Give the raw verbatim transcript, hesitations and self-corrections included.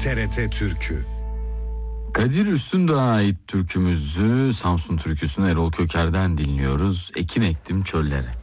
T R T Türkü. Kadir Üstündağ'a ait türkümüzü, Samsun türküsünü Erol Köker'den dinliyoruz. Ekin ektim çöllere.